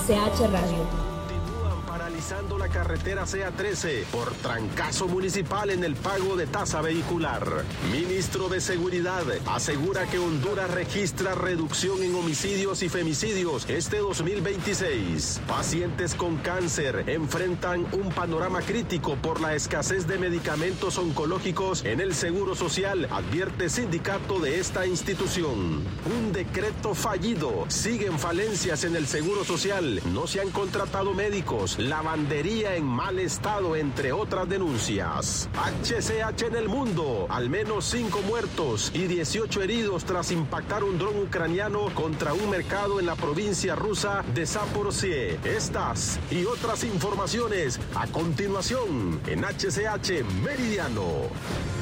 HCH Radio. Paralizando la carretera CA13 por trancazo municipal en el pago de tasa vehicular. Ministro de Seguridad asegura que Honduras registra reducción en homicidios y femicidios este 2026. Pacientes con cáncer enfrentan un panorama crítico por la escasez de medicamentos oncológicos en el Seguro Social, advierte sindicato de esta institución. Un decreto fallido. Siguen falencias en el Seguro Social. No se han contratado médicos. Lavandería en mal estado, entre otras denuncias. HCH en el mundo. Al menos 5 muertos y 18 heridos tras impactar un dron ucraniano contra un mercado en la provincia rusa de Zaporozhye. Estas y otras informaciones a continuación en HCH Meridiano.